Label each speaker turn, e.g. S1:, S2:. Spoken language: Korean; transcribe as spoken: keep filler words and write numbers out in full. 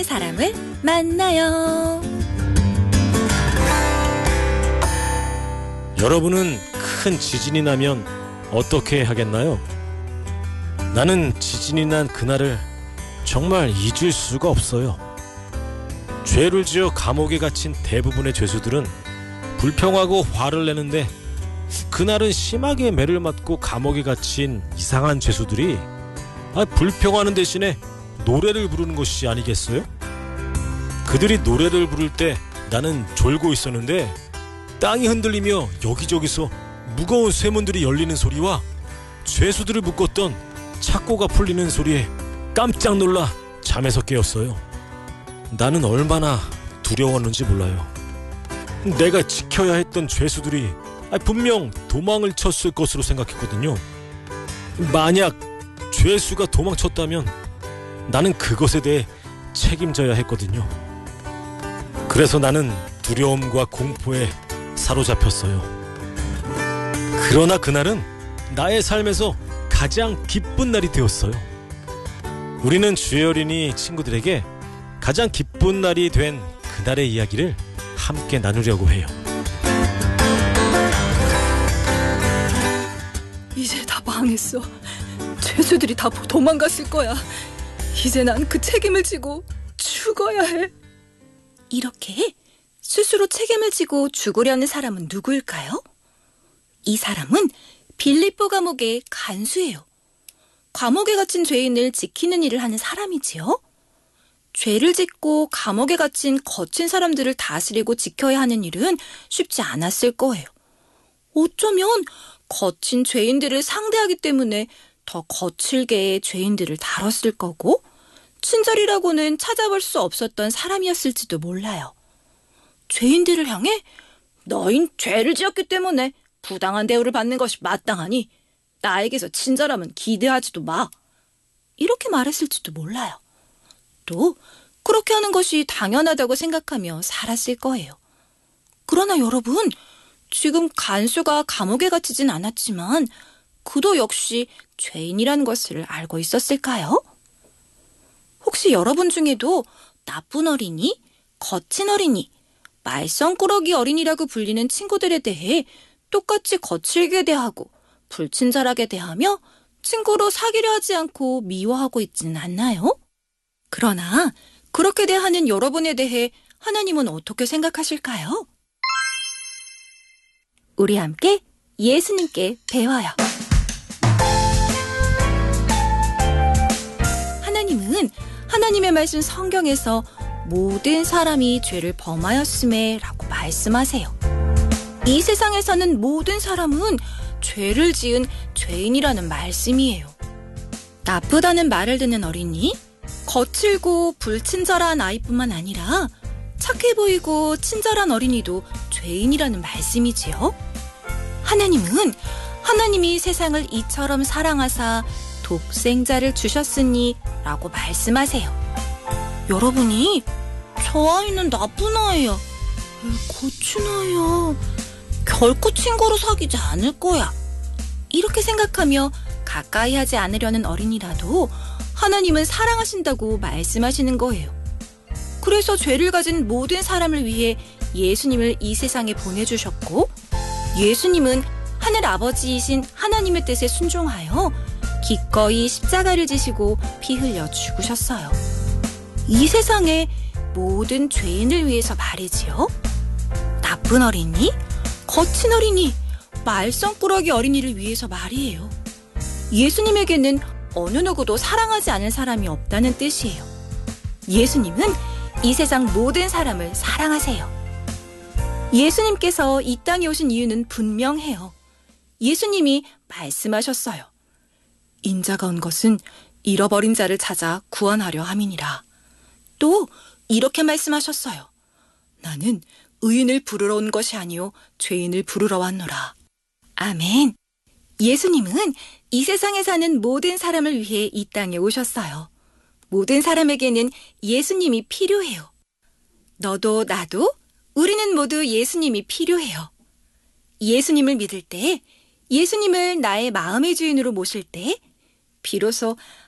S1: 하나님의 사람을 만나요.
S2: 여러분은 큰 지진이 나면 어떻게 하겠나요? 나는 지진이 난 그날을 정말 잊을 수가 없어요. 죄를 지어 감옥에 갇힌 대부분의 죄수들은 불평하고 화를 내는데, 그날은 심하게 매를 맞고 감옥에 갇힌 이상한 죄수들이 아, 불평하는 대신에 노래를 부르는 것이 아니겠어요? 그들이 노래를 부를 때 나는 졸고 있었는데, 땅이 흔들리며 여기저기서 무거운 쇠문들이 열리는 소리와 죄수들을 묶었던 착고가 풀리는 소리에 깜짝 놀라 잠에서 깨었어요. 나는 얼마나 두려웠는지 몰라요. 내가 지켜야 했던 죄수들이 분명 도망을 쳤을 것으로 생각했거든요. 만약 죄수가 도망쳤다면 나는 그것에 대해 책임져야 했거든요. 그래서 나는 두려움과 공포에 사로잡혔어요. 그러나 그날은 나의 삶에서 가장 기쁜 날이 되었어요. 우리는 주의 어린이 친구들에게 가장 기쁜 날이 된 그날의 이야기를 함께 나누려고 해요.
S3: 이제 다 망했어. 죄수들이 다 도망갔을 거야. 이제 난 그 책임을 지고 죽어야 해.
S1: 이렇게 스스로 책임을 지고 죽으려는 사람은 누구일까요? 이 사람은 빌립보 감옥의 간수예요. 감옥에 갇힌 죄인을 지키는 일을 하는 사람이지요. 죄를 짓고 감옥에 갇힌 거친 사람들을 다스리고 지켜야 하는 일은 쉽지 않았을 거예요. 어쩌면 거친 죄인들을 상대하기 때문에 더 거칠게 죄인들을 다뤘을 거고, 친절이라고는 찾아볼 수 없었던 사람이었을지도 몰라요. 죄인들을 향해 너흰 죄를 지었기 때문에 부당한 대우를 받는 것이 마땅하니 나에게서 친절함은 기대하지도 마, 이렇게 말했을지도 몰라요. 또 그렇게 하는 것이 당연하다고 생각하며 살았을 거예요. 그러나 여러분, 지금 간수가 감옥에 갇히진 않았지만 그도 역시 죄인이라는 것을 알고 있었을까요? 혹시 여러분 중에도 나쁜 어린이, 거친 어린이, 말썽꾸러기 어린이라고 불리는 친구들에 대해 똑같이 거칠게 대하고 불친절하게 대하며 친구로 사귀려 하지 않고 미워하고 있지는 않나요? 그러나 그렇게 대하는 여러분에 대해 하나님은 어떻게 생각하실까요? 우리 함께 예수님께 배워요. 하나님은 하나님의 말씀 성경에서 모든 사람이 죄를 범하였음에 라고 말씀하세요. 이 세상에서는 모든 사람은 죄를 지은 죄인이라는 말씀이에요. 나쁘다는 말을 듣는 어린이, 거칠고 불친절한 아이뿐만 아니라 착해 보이고 친절한 어린이도 죄인이라는 말씀이지요. 하나님은 하나님이 세상을 이처럼 사랑하사 독생자를 주셨으니 라고 말씀하세요. 여러분이 저 아이는 나쁜 아이야, 거친 아이야, 결코 친구로 사귀지 않을 거야, 이렇게 생각하며 가까이 하지 않으려는 어린이라도 하나님은 사랑하신다고 말씀하시는 거예요. 그래서 죄를 가진 모든 사람을 위해 예수님을 이 세상에 보내주셨고, 예수님은 하늘 아버지이신 하나님의 뜻에 순종하여 기꺼이 십자가를 지시고 피 흘려 죽으셨어요. 이 세상의 모든 죄인을 위해서 말이지요. 나쁜 어린이, 거친 어린이, 말썽꾸러기 어린이를 위해서 말이에요. 예수님에게는 어느 누구도 사랑하지 않을 사람이 없다는 뜻이에요. 예수님은 이 세상 모든 사람을 사랑하세요. 예수님께서 이 땅에 오신 이유는 분명해요. 예수님이 말씀하셨어요. 인자가 온 것은 잃어버린 자를 찾아 구원하려 함이니라. 또 이렇게 말씀하셨어요. 나는 의인을 부르러 온 것이 아니요 죄인을 부르러 왔노라. 아멘. 예수님은 이 세상에 사는 모든 사람을 위해 이 땅에 오셨어요. 모든 사람에게는 예수님이 필요해요. 너도 나도 우리는 모두 예수님이 필요해요. 예수님을 믿을 때, 예수님을 나의 마음의 주인으로 모실 때 비로소